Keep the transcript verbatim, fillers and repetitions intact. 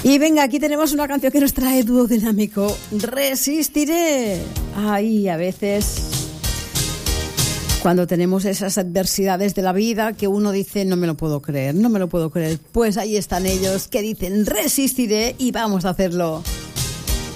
Y venga, aquí tenemos una canción que nos trae Dúo Dinámico. Resistiré. Ay, a veces cuando tenemos esas adversidades de la vida que uno dice, no me lo puedo creer, no me lo puedo creer. Pues ahí están ellos que dicen, resistiré y vamos a hacerlo.